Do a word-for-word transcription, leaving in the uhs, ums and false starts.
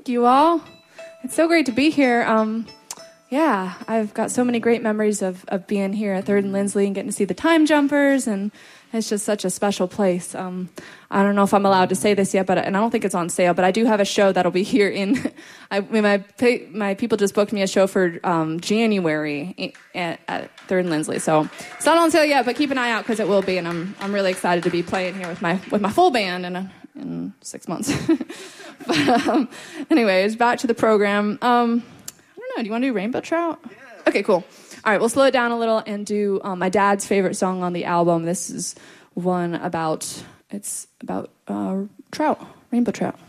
Thank you all. It's so great to be here. Um, yeah, I've got so many great memories of, of being here at Third and Lindsley and getting to see the Time Jumpers, and it's just such a special place. Um, I don't know if I'm allowed to say this yet, but and I don't think it's on sale, but I do have a show that'll be here in, I, my my people just booked me a show for um, January at, at Third and Lindsley, so it's not on sale yet, but keep an eye out because it will be, and I'm I'm really excited to be playing here with my with my full band in a, in six months. But um, anyways, back to the program. Um, I don't know. Do you want to do Rainbow Trout? Yeah. Okay, cool. All right, we'll slow it down a little and do um, my dad's favorite song on the album. This is one about, it's about uh, trout, rainbow trout.